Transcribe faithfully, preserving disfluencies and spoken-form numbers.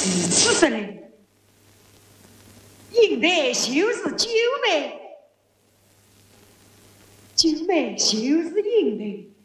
是什嘞？赢的就是九妹，九妹就是赢的。